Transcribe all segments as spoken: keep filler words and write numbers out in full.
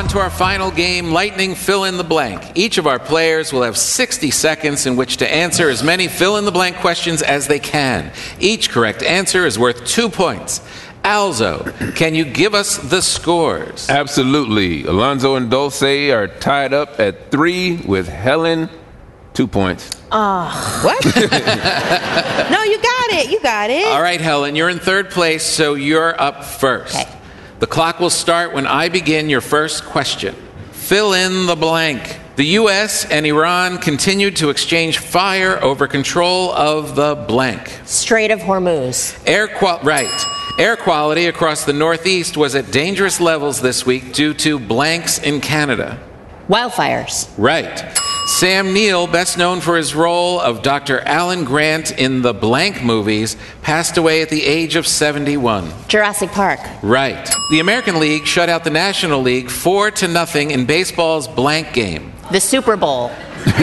To our final game, Lightning Fill in the Blank. Each of our players will have sixty seconds in which to answer as many fill-in-the-blank questions as they can. Each correct answer is worth two points. Alzo, can you give us the scores? Absolutely. Alonzo and Dulce are tied up at three with Helen, two points. Oh, what? No, you got it. You got it. All right, Helen, you're in third place, so you're up first. Okay. The clock will start when I begin your first question. Fill in the blank. The U S and Iran continued to exchange fire over control of the blank. Strait of Hormuz. Air qual- right. Air quality across the Northeast was at dangerous levels this week due to blanks in Canada. Wildfires. Right. Sam Neill, best known for his role of Doctor Alan Grant in the Blank movies, passed away at the age of seventy-one. Jurassic Park. Right. The American League shut out the National League four to nothing in baseball's blank game. The Super Bowl.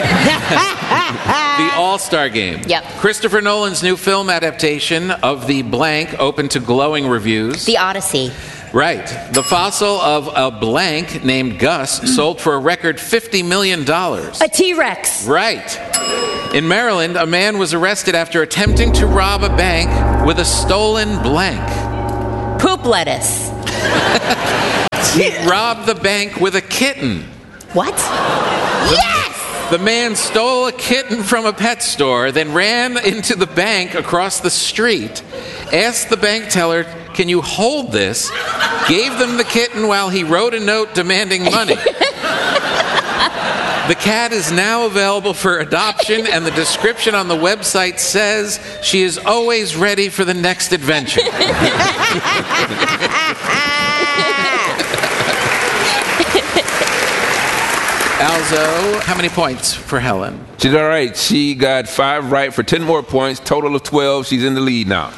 The All-Star Game. Yep. Christopher Nolan's new film adaptation of The Blank opened to glowing reviews. The Odyssey. Right. The fossil of a blank named Gus sold for a record fifty million dollars. A T-Rex. Right. In Maryland, a man was arrested after attempting to rob a bank with a stolen blank. Poop lettuce. He robbed the bank with a kitten. What? The, yes! The man stole a kitten from a pet store, then ran into the bank across the street, asked the bank teller, "Can you hold this?" Gave them the kitten while he wrote a note demanding money. The cat is now available for adoption, and the description on the website says she is always ready for the next adventure. Alzo, how many points for Helen? She's all right. She got five right for ten more points. Total of twelve. She's in the lead now.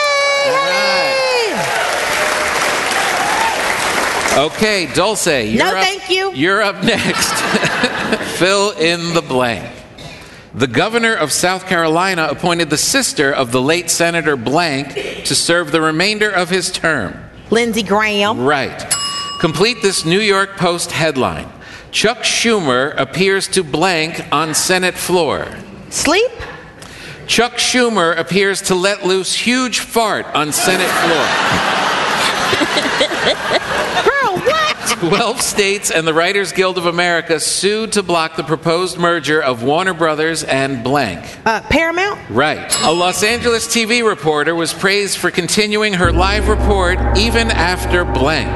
Okay, Dulce, you're no, up, thank you. You're up next. Fill in the blank. The governor of South Carolina appointed the sister of the late Senator Blank to serve the remainder of his term. Lindsey Graham. Right. Complete this New York Post headline. Chuck Schumer appears to blank on Senate floor. Sleep? Chuck Schumer appears to let loose huge fart on Senate floor. Girl, what? Twelve states and the Writers Guild of America sued to block the proposed merger of Warner Brothers and blank. Uh, Paramount? Right. A Los Angeles T V reporter was praised for continuing her live report even after blank.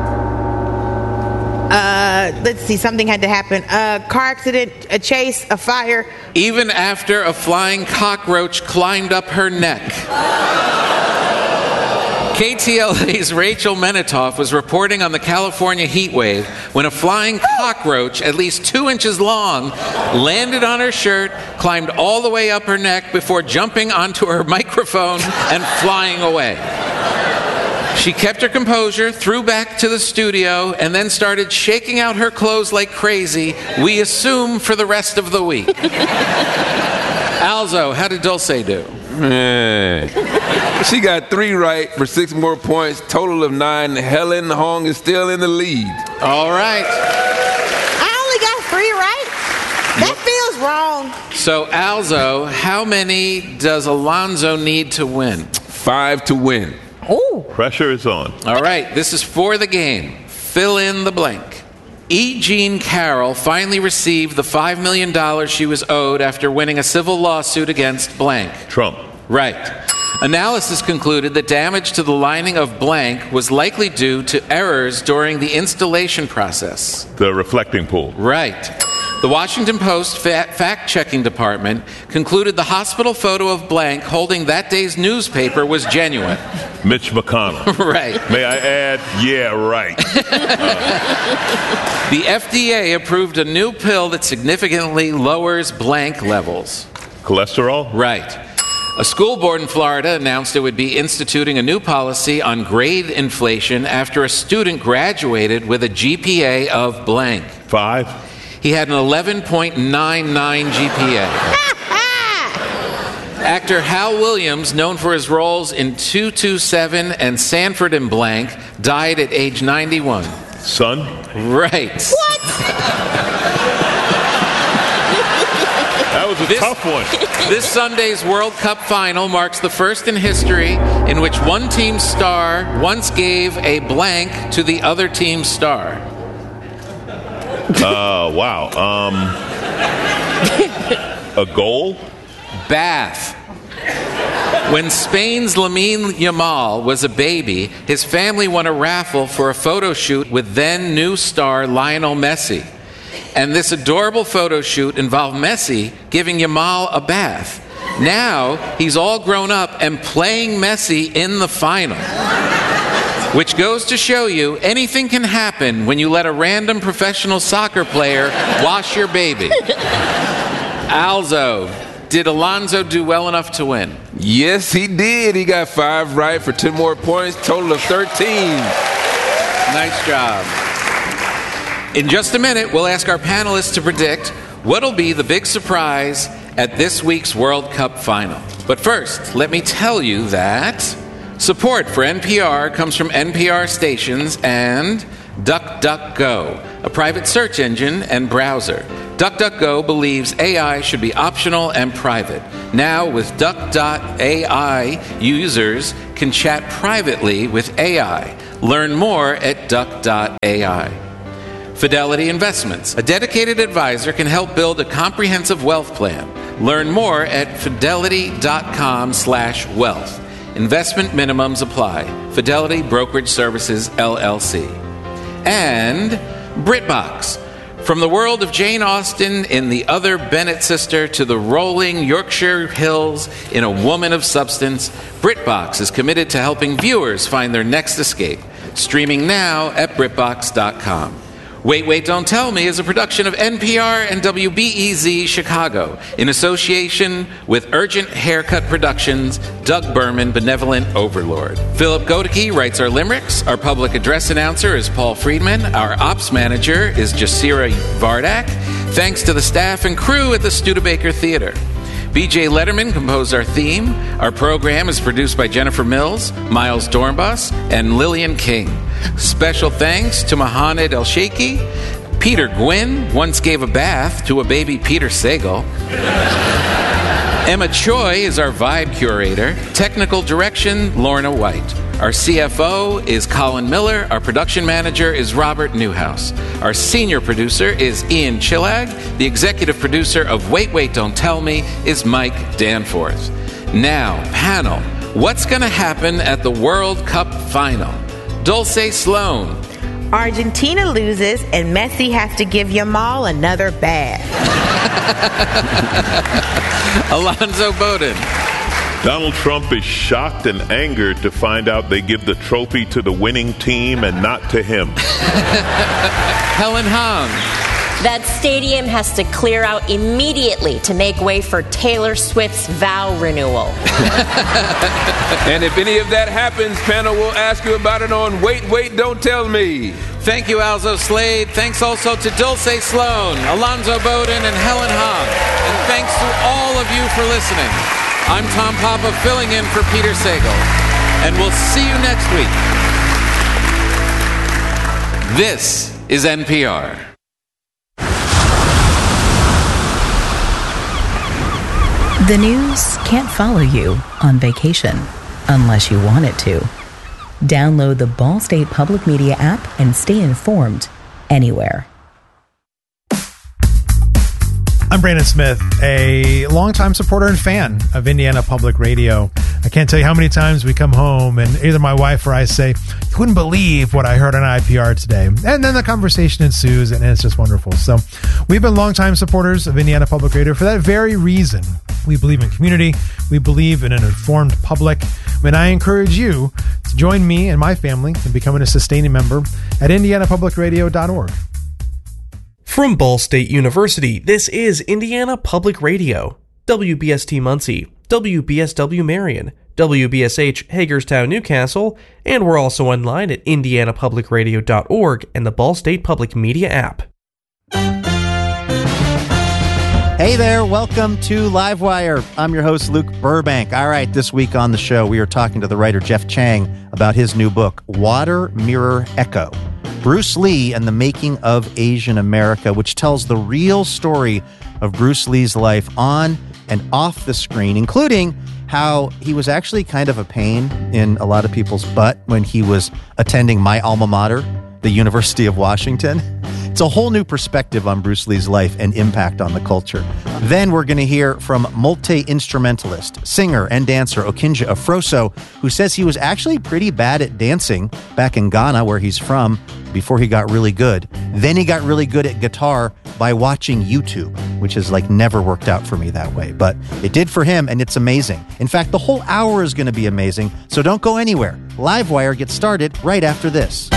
Uh, let's see, something had to happen. Uh, car accident, a chase, a fire. Even after a flying cockroach climbed up her neck. K T L A's Rachel Menitoff was reporting on the California heat wave when a flying cockroach, at least two inches long, landed on her shirt, climbed all the way up her neck before jumping onto her microphone and flying away. She kept her composure, threw back to the studio, and then started shaking out her clothes like crazy, we assume for the rest of the week. Alzo, how did Dulce do? Man. She got three right for six more points. Total of nine. Helen Hong is still in the lead. All right. I only got three right? That feels wrong. So, Alzo, how many does Alonzo need to win? Five to win. Ooh. Pressure is on. All right, this is for the game. Fill in the blank. E. Jean Carroll finally received the five million dollars she was owed after winning a civil lawsuit against blank. Trump. Right. Analysis concluded that damage to the lining of blank was likely due to errors during the installation process. The reflecting pool. Right. The Washington Post fa- fact-checking department concluded the hospital photo of blank holding that day's newspaper was genuine. Mitch McConnell. Right. May I add, yeah, right. The F D A approved a new pill that significantly lowers blank levels. Cholesterol? Right. A school board in Florida announced it would be instituting a new policy on grade inflation after a student graduated with a G P A of blank. Five. He had an eleven point nine nine G P A. Actor Hal Williams, known for his roles in two two seven and Sanford and Blank, died at age ninety-one. Son? Right. What? That was a This- tough one. This Sunday's World Cup final marks the first in history in which one team's star once gave a blank to the other team's star. Uh, wow. Um, a goal? Bath. When Spain's Lamine Yamal was a baby, his family won a raffle for a photo shoot with then new star Lionel Messi. And this adorable photo shoot involved Messi giving Yamal a bath. Now he's all grown up and playing Messi in the final. Which goes to show you anything can happen when you let a random professional soccer player wash your baby. Alzo, did Alonso do well enough to win? Yes, he did. He got five right for ten more points, total of thirteen. Nice job. In just a minute, we'll ask our panelists to predict what'll be the big surprise at this week's World Cup final. But first, let me tell you that support for N P R comes from N P R stations and DuckDuckGo, a private search engine and browser. DuckDuckGo believes A I should be optional and private. Now, with Duck dot A I, users can chat privately with A I. Learn more at Duck dot A I. Fidelity Investments. A dedicated advisor can help build a comprehensive wealth plan. Learn more at fidelity.com slash wealth. Investment minimums apply. Fidelity Brokerage Services, L L C. And BritBox. From the world of Jane Austen in The Other Bennett Sister to the rolling Yorkshire hills in A Woman of Substance, BritBox is committed to helping viewers find their next escape. Streaming now at BritBox dot com. Wait, Wait, Don't Tell Me is a production of N P R and W B E Z Chicago in association with Urgent Haircut Productions, Doug Berman, Benevolent Overlord. Philip Godeke writes our limericks. Our public address announcer is Paul Friedman. Our ops manager is Jasira Vardak. Thanks to the staff and crew at the Studebaker Theater. B J Letterman composed our theme. Our program is produced by Jennifer Mills, Miles Dornbus, and Lillian King. Special thanks to Mohamed El Sheikhi. Peter Gwynn once gave a bath to a baby Peter Sagal. Emma Choi is our vibe curator. Technical direction, Lorna White. Our C F O is Colin Miller. Our production manager is Robert Newhouse. Our senior producer is Ian Chillag. The executive producer of Wait, Wait, Don't Tell Me is Mike Danforth. Now, panel, what's going to happen at the World Cup final? Dulce Sloan. Argentina loses and Messi has to give Yamal another bath. Alonzo Bowden. Donald Trump is shocked and angered to find out they give the trophy to the winning team and not to him. Helen Hong. That stadium has to clear out immediately to make way for Taylor Swift's vow renewal. And if any of that happens, panel will ask you about it on Wait, Wait, Don't Tell Me. Thank you, Alzo Slade. Thanks also to Dulce Sloan, Alonzo Bowden, and Helen Hong. And thanks to all of you for listening. I'm Tom Papa, filling in for Peter Sagal. And we'll see you next week. This is N P R. The news can't follow you on vacation unless you want it to. Download the Ball State Public Media app and stay informed anywhere. I'm Brandon Smith, a longtime supporter and fan of Indiana Public Radio. I can't tell you how many times we come home and either my wife or I say, you wouldn't believe what I heard on I P R today. And then the conversation ensues and it's just wonderful. So we've been longtime supporters of Indiana Public Radio for that very reason. We believe in community. We believe in an informed public. And I encourage you to join me and my family in becoming a sustaining member at indiana public radio dot org. From Ball State University, this is Indiana Public Radio, W B S T Muncie, W B S W Marion, W B S H Hagerstown Newcastle, and we're also online at indiana public radio dot org and the Ball State Public Media app. Hey there, welcome to Livewire. I'm your host, Luke Burbank. All right, this week on the show, we are talking to the writer Jeff Chang about his new book, Water Mirror Echo. Bruce Lee and the Making of Asian America, which tells the real story of Bruce Lee's life on and off the screen, including how he was actually kind of a pain in a lot of people's butt when he was attending my alma mater, the University of Washington. It's a whole new perspective on Bruce Lee's life and impact on the culture. Then we're going to hear from multi-instrumentalist, singer, and dancer Okinja Afroso, who says he was actually pretty bad at dancing back in Ghana, where he's from, before he got really good. Then he got really good at guitar by watching YouTube, which has like never worked out for me that way. But it did for him, and it's amazing. In fact, the whole hour is going to be amazing, so don't go anywhere. Livewire gets started right after this.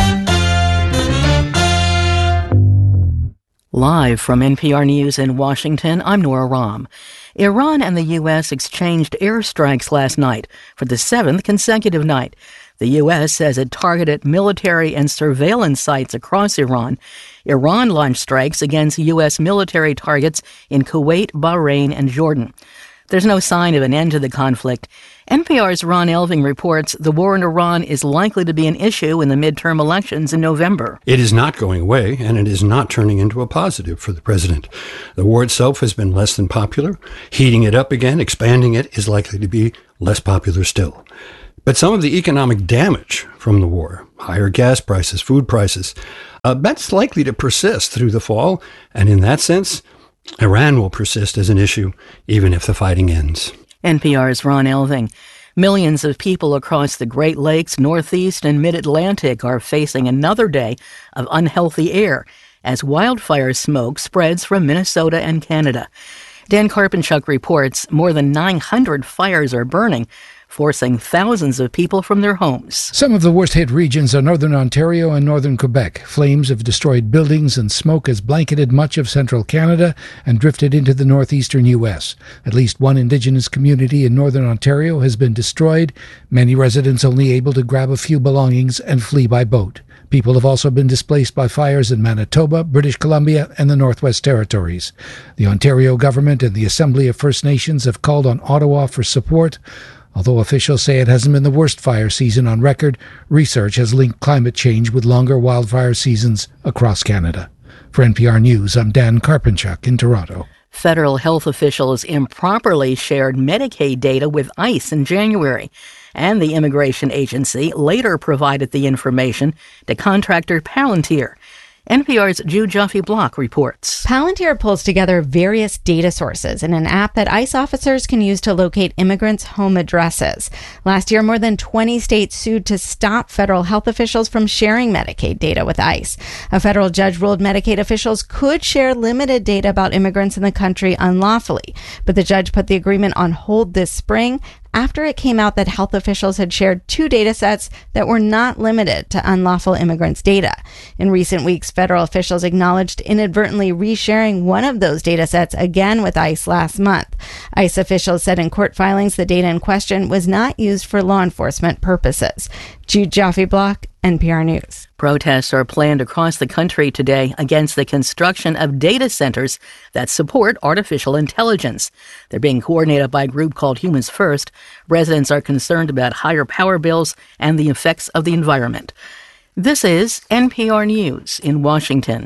Live from N P R News in Washington, I'm Nora Rahm. Iran and the U S exchanged airstrikes last night for the seventh consecutive night. The U S says it targeted military and surveillance sites across Iran. Iran launched strikes against U S military targets in Kuwait, Bahrain, and Jordan. There's no sign of an end to the conflict. N P R's Ron Elving reports the war in Iran is likely to be an issue in the midterm elections in November. It is not going away, and it is not turning into a positive for the president. The war itself has been less than popular. Heating it up again, expanding it, is likely to be less popular still. But some of the economic damage from the war, higher gas prices, food prices, uh, that's likely to persist through the fall, and in that sense, Iran will persist as an issue, even if the fighting ends. N P R's Ron Elving. Millions of people across the Great Lakes, Northeast, and Mid-Atlantic are facing another day of unhealthy air as wildfire smoke spreads from Minnesota and Canada. Dan Karpenchuk reports more than nine hundred fires are burning, forcing thousands of people from their homes. Some of the worst-hit regions are northern Ontario and northern Quebec. Flames have destroyed buildings and smoke has blanketed much of central Canada and drifted into the northeastern U S. At least one Indigenous community in northern Ontario has been destroyed, many residents only able to grab a few belongings and flee by boat. People have also been displaced by fires in Manitoba, British Columbia, and the Northwest Territories. The Ontario government and the Assembly of First Nations have called on Ottawa for support. Although officials say it hasn't been the worst fire season on record, research has linked climate change with longer wildfire seasons across Canada. For N P R News, I'm Dan Karpenchuk in Toronto. Federal health officials improperly shared Medicaid data with ICE in January, and the immigration agency later provided the information to contractor Palantir. N P R's Jude Joffe-Block reports. Palantir pulls together various data sources in an app that ICE officers can use to locate immigrants' home addresses. Last year, more than twenty states sued to stop federal health officials from sharing Medicaid data with ICE. A federal judge ruled Medicaid officials could share limited data about immigrants in the country unlawfully, but the judge put the agreement on hold this spring after it came out that health officials had shared two data sets that were not limited to unlawful immigrants' data. In recent weeks, federal officials acknowledged inadvertently resharing one of those data sets again with ICE last month. ICE officials said in court filings the data in question was not used for law enforcement purposes. Jude Joffe-Block, N P R News. Protests are planned across the country today against the construction of data centers that support artificial intelligence. They're being coordinated by a group called Humans First. Residents are concerned about higher power bills and the effects of the environment. This is N P R News in Washington.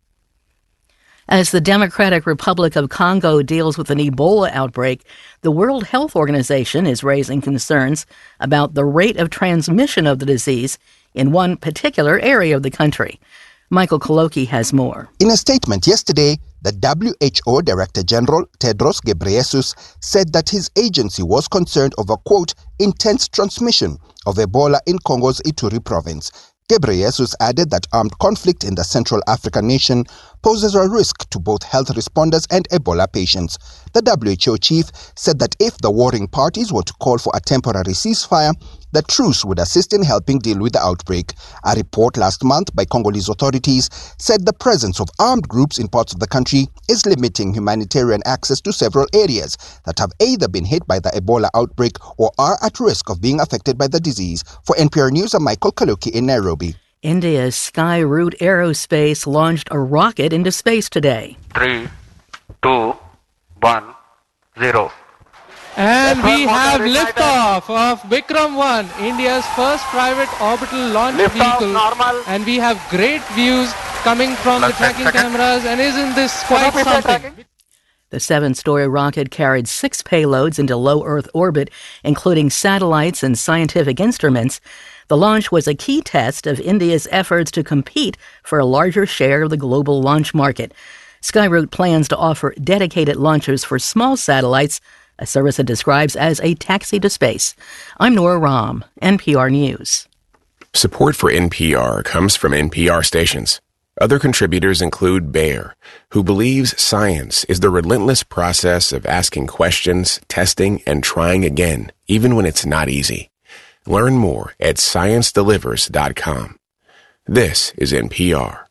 As the Democratic Republic of Congo deals with an Ebola outbreak, the World Health Organization is raising concerns about the rate of transmission of the disease in one particular area of the country. Michael Koloki has more. In a statement yesterday, the W H O Director General Tedros Ghebreyesus said that his agency was concerned over, quote, intense transmission of Ebola in Congo's Ituri province. Ghebreyesus added that armed conflict in the Central African nation poses a risk to both health responders and Ebola patients. The W H O chief said that if the warring parties were to call for a temporary ceasefire, the truce would assist in helping deal with the outbreak. A report last month by Congolese authorities said the presence of armed groups in parts of the country is limiting humanitarian access to several areas that have either been hit by the Ebola outbreak or are at risk of being affected by the disease. For N P R News, I'm Michael Kaloki in Nairobi. India's Skyroot Aerospace launched a rocket into space today. Three, two, one, zero. And we have liftoff of Vikram one, India's first private orbital launch vehicle. And we have great views coming from the tracking cameras. And isn't this quite something? The seven-story rocket carried six payloads into low Earth orbit, including satellites and scientific instruments. The launch was a key test of India's efforts to compete for a larger share of the global launch market. Skyroot plans to offer dedicated launchers for small satellites, a service it describes as a taxi to space. I'm Nora Rahm, N P R News. Support for N P R comes from N P R stations. Other contributors include Bayer, who believes science is the relentless process of asking questions, testing, and trying again, even when it's not easy. Learn more at science delivers dot com. This is N P R.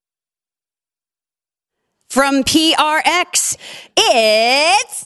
From P R X, it's...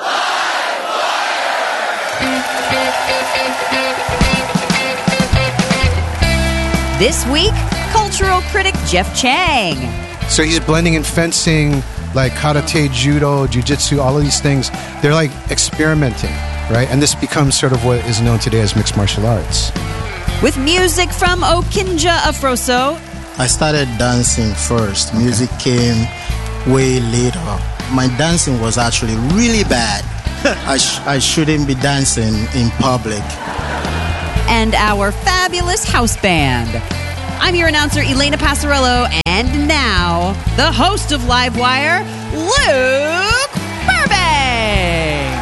This week, cultural critic Jeff Chang. So he's blending in fencing, like karate, judo, jiu-jitsu, all of these things. They're like experimenting, right? And this becomes sort of what is known today as mixed martial arts. With music from Okinja Afroso. I started dancing first. Music came way later. My dancing was actually really bad. I, sh- I shouldn't be dancing in public. And our fabulous house band. I'm your announcer, Elena Passarello, and now, the host of Livewire, Luke Burbank.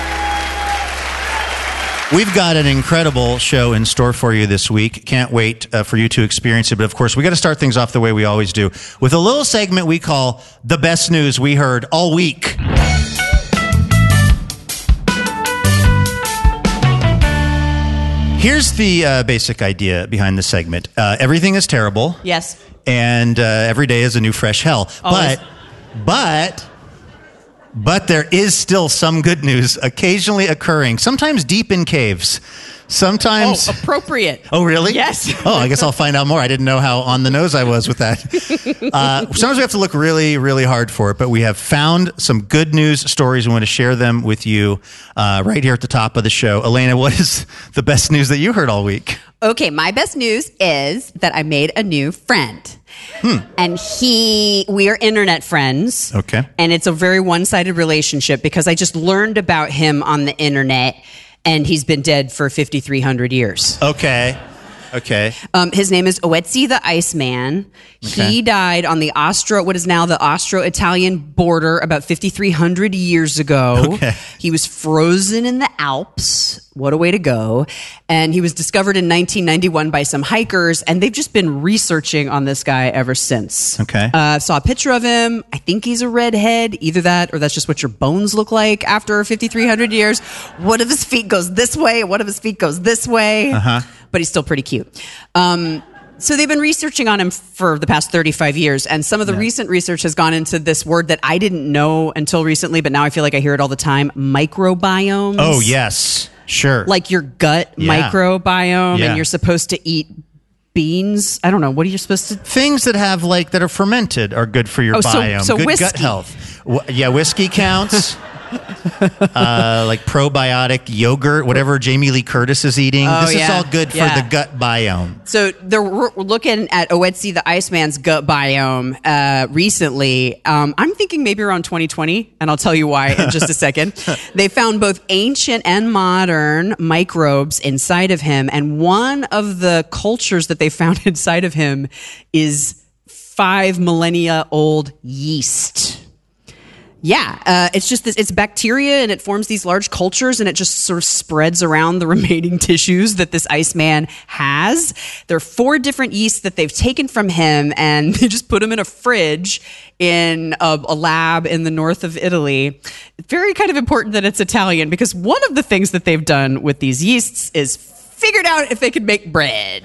We've got an incredible show in store for you this week. Can't wait uh, for you to experience it. But of course, we got to start things off the way we always do, with a little segment we call The Best News We Heard All Week. Here's the uh, basic idea behind the segment. Uh, everything is terrible. Yes. And uh, every day is a new fresh hell. Always. But, but, but there is still some good news occasionally occurring, sometimes deep in caves. Sometimes... Oh, appropriate. Oh, really? Yes. Oh, I guess I'll find out more. I didn't know how on the nose I was with that. Uh, sometimes we have to look really, really hard for it, but we have found some good news stories. We want to share them with you uh, right here at the top of the show. Elena, what is the best news that you heard all week? Okay, my best news is that I made a new friend. Hmm. And he, we are internet friends. Okay. And it's a very one-sided relationship because I just learned about him on the internet. And he's been dead for fifty-three hundred years. Okay. Okay. Um, his name is Oetzi the Iceman. Okay. He died on the Austro, what is now the Austro-Italian border about fifty-three hundred years ago. Okay. He was frozen in the Alps. What a way to go. And he was discovered in nineteen ninety-one by some hikers, and they've just been researching on this guy ever since. Okay. Uh, saw a picture of him. I think he's a redhead. Either that or that's just what your bones look like after fifty-three hundred years. One of his feet goes this way, one of his feet goes this way. Uh-huh. But he's still pretty cute. Um, so they've been researching on him for the past thirty-five years. And some of the yeah. recent research has gone into this word that I didn't know until recently, but now I feel like I hear it all the time, microbiomes. Oh, yes. Sure. Like your gut Yeah. microbiome, Yeah. and you're supposed to eat beans. I don't know. What are you supposed to... Things that have, like, that are fermented are good for your Oh, so- biome. so good whiskey. gut health. W- yeah, whiskey counts. uh, like probiotic yogurt, whatever Jamie Lee Curtis is eating. Oh, this yeah. is all good Yeah. for the gut biome. So they're we're looking at Oetzi the Iceman's gut biome uh, recently. Um, I'm thinking maybe around twenty twenty, and I'll tell you why in just a second. They found both ancient and modern microbes inside of him, and one of the cultures that they found inside of him is five millennia old yeast. Yeah, uh, it's just this, it's bacteria, and it forms these large cultures, and it just sort of spreads around the remaining tissues that this Iceman has. There are four different yeasts that they've taken from him, and they just put them in a fridge in a, a lab in the north of Italy. Very kind of important that it's Italian, because one of the things that they've done with these yeasts is figured out if they could make bread.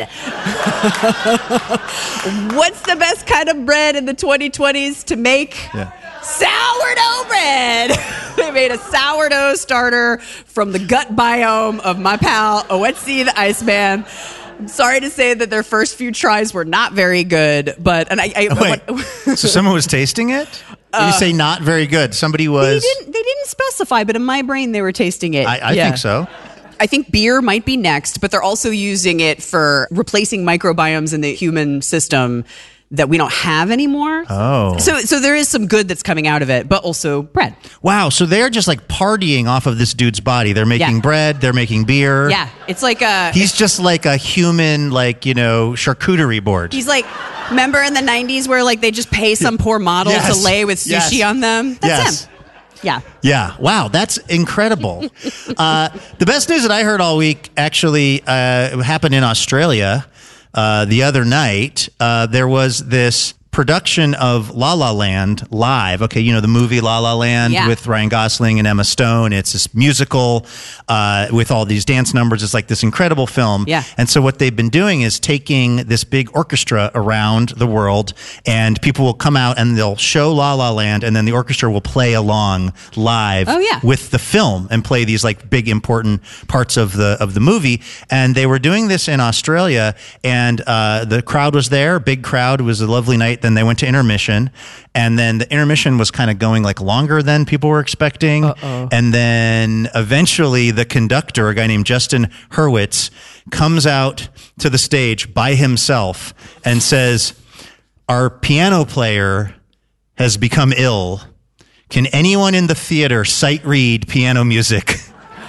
What's the best kind of bread in the twenty twenties to make? Yeah. Sourdough bread. They made a sourdough starter from the gut biome of my pal Oetzi the Iceman. I'm sorry to say that their first few tries were not very good, but and I, I Wait, so someone was tasting it? When you say not very good, somebody was. They didn't. They didn't didn't specify, but in my brain they were tasting it. I, I Yeah. think so. I think beer might be next, but they're also using it for replacing microbiomes in the human system that we don't have anymore. Oh. So so there is some good that's coming out of it, but also bread. Wow, so they're just like partying off of this dude's body. They're making Yeah. bread, they're making beer. Yeah, it's like a... He's just like a human, like, you know, charcuterie board. He's like, remember in the nineties where like they just pay some poor model Yes. to lay with sushi Yes. on them? That's Yes. him. Yeah. Yeah. Wow. That's incredible. uh, the best news that I heard all week actually uh, happened in Australia uh, the other night. Uh, there was this production of La La Land live. Okay, you know the movie La La Land Yeah. with Ryan Gosling and Emma Stone. It's this musical uh, with all these dance numbers. It's like this incredible film. Yeah. And so what they've been doing is taking this big orchestra around the world, and people will come out and they'll show La La Land, and then the orchestra will play along live Oh, yeah. with the film and play these like big important parts of the of the movie. And they were doing this in Australia, and uh, the crowd was there, big crowd. It was a lovely night. Then they went to intermission, and then the intermission was kind of going like longer than people were expecting. Uh-oh. And then eventually the conductor, a guy named Justin Hurwitz, comes out to the stage by himself and says, "Our piano player has become ill. Can anyone in the theater sight read piano music?"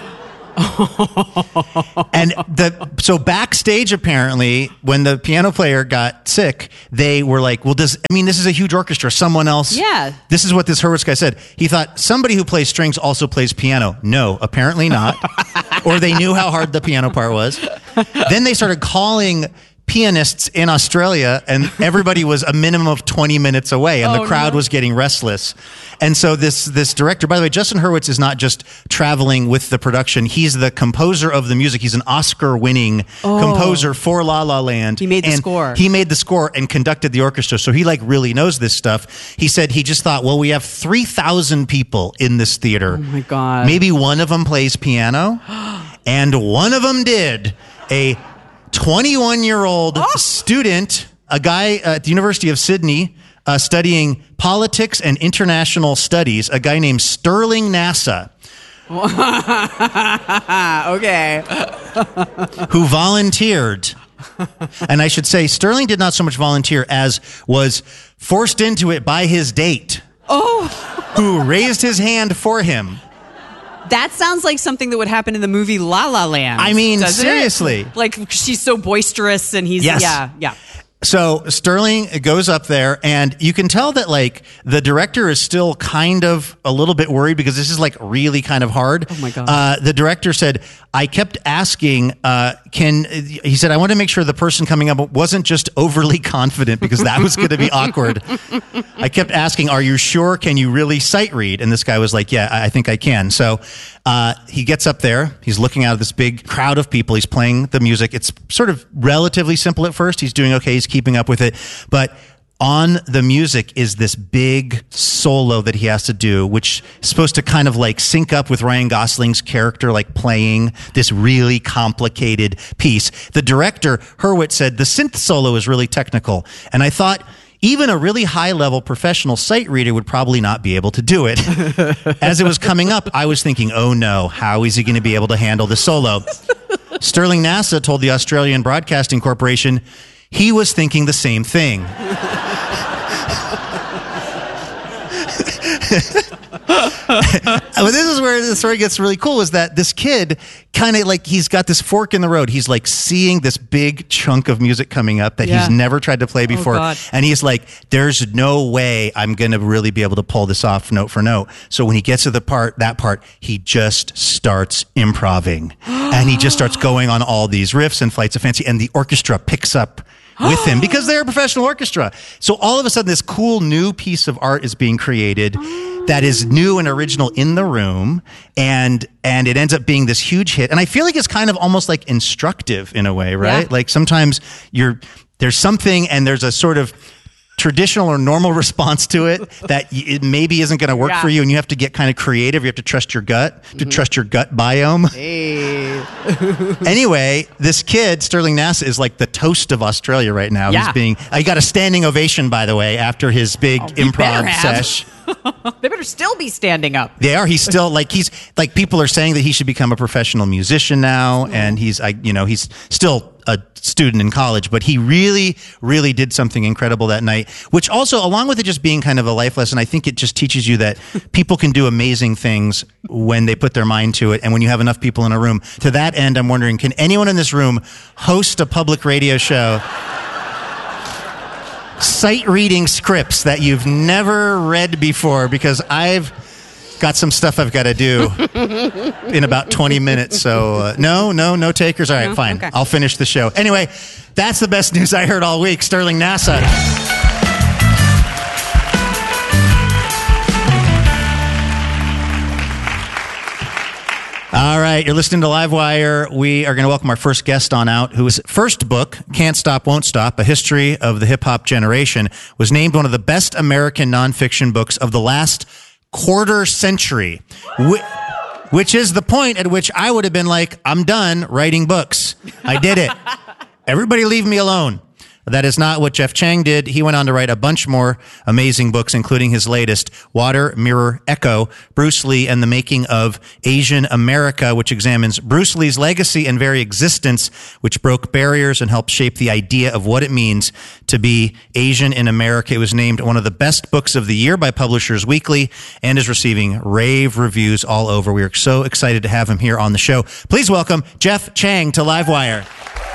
And the so backstage, apparently, when the piano player got sick, they were like, well, does I mean, this is a huge orchestra. Someone else. Yeah. This is what this Hurwitz guy said. He thought somebody who plays strings also plays piano. No, apparently not. Or they knew how hard the piano part was. Then they started calling pianists in Australia, and everybody was a minimum of twenty minutes away, and Oh, the crowd no. was getting restless. And so this this director, by the way, Justin Hurwitz is not just traveling with the production. He's the composer of the music. He's an Oscar-winning Oh. composer for La La Land. He made the score. He made the score and conducted the orchestra, so he like really knows this stuff. He said he just thought, well, we have three thousand people in this theater. Oh my God. Maybe one of them plays piano, and one of them did. A twenty-one-year-old student, a guy at the University of Sydney, uh, studying politics and international studies, a guy named Sterling Nasa, Okay. who volunteered. And I should say, Sterling did not so much volunteer as was forced into it by his date, Oh, who raised his hand for him. that sounds like something that would happen in the movie La La Land. I mean, doesn't it? seriously. Like she's so boisterous and he's Yes. yeah, yeah. So Sterling goes up there, and you can tell that like the director is still kind of a little bit worried because this is like really kind of hard. Oh my God. Uh, the director said, "I kept asking, uh, can he said I want to make sure the person coming up wasn't just overly confident because that was going to be awkward. I kept asking, are you sure? Can you really sight read?" And this guy was like, "Yeah, I I think I can." So uh, he gets up there. He's looking out at this big crowd of people. He's playing the music. It's sort of relatively simple at first. He's doing okay. He's keeping up with it. But on the music is this big solo that he has to do, which is supposed to kind of like sync up with Ryan Gosling's character, like playing this really complicated piece. The director, Hurwitz, said the synth solo is really technical. And I thought, even a really high-level professional sight reader would probably not be able to do it. As it was coming up, I was thinking, oh no, how is he going to be able to handle the solo? Sterling Nasa told the Australian Broadcasting Corporation he was thinking the same thing. But this is where the story gets really cool, is that this kid kind of like, he's got this fork in the road. He's like seeing this big chunk of music coming up that Yeah. he's never tried to play before. God. And he's like, there's no way I'm going to really be able to pull this off note for note. So when he gets to the part, that part, he just starts improvising and he just starts going on all these riffs and flights of fancy, and the orchestra picks up with him because they're a professional orchestra. So all of a sudden, this cool new piece of art is being created that is new and original in the room, and and it ends up being this huge hit. And I feel like it's kind of almost like instructive in a way, right? Yeah. Like sometimes you're there's something and there's a sort of traditional or normal response to it that y- it maybe isn't going to work Yeah. for you, and you have to get kind of creative. You have to trust your gut, to trust your gut biome. Anyway, this kid, Sterling Nasa, is like the toast of Australia right now. Yeah. He's being, he got a standing ovation, by the way, after his big better improv have. sesh. They better still be standing up. They are. He's still like he's like people are saying that he should become a professional musician now, and he's I you know he's still a student in college, but he really, really did something incredible that night. Which also, along with it just being kind of a life lesson, I think it just teaches you that people can do amazing things when they put their mind to it, and when you have enough people in a room. To that end, I'm wondering, can anyone in this room host a public radio show? Sight reading scripts that you've never read before, because I've got some stuff I've got to do in about twenty minutes. So uh, no, no, no takers. All right, No? fine. Okay. I'll finish the show. Anyway, that's the best news I heard all week. Sterling NASA. All right, you're listening to Livewire. We are going to welcome our first guest on out, whose first book, Can't Stop, Won't Stop, A History of the Hip-Hop Generation, was named one of the best American nonfiction books of the last quarter century, wh- which is the point at which I would have been like, I'm done writing books. I did it. Everybody leave me alone. That is not what Jeff Chang did. He went on to write a bunch more amazing books, including his latest, Water, Mirror, Echo, Bruce Lee and the Making of Asian America, which examines Bruce Lee's legacy and very existence, which broke barriers and helped shape the idea of what it means to be Asian in America. It was named one of the best books of the year by Publishers Weekly and is receiving rave reviews all over. We are so excited to have him here on the show. Please welcome Jeff Chang to Livewire.